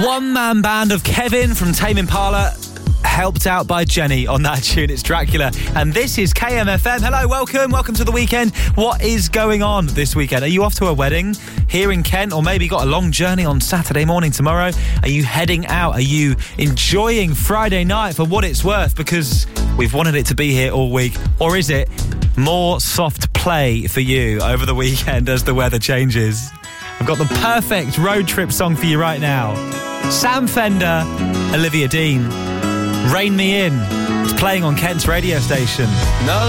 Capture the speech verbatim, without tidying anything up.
One-man band of Kevin from Tame Impala, helped out by Jenny on that tune. It's Dracula, and this is K M F M. Hello, welcome, welcome to the weekend. What is going on this weekend? Are you off to a wedding here in Kent, or maybe got a long journey on Saturday morning tomorrow? Are you heading out? Are you enjoying Friday night for what it's worth? Because we've wanted it to be here all week. Or is it more soft play for you over the weekend as the weather changes? I've got the perfect road trip song for you right now. Sam Fender, Olivia Dean, Rain Me In. It's playing on Kent's radio station. No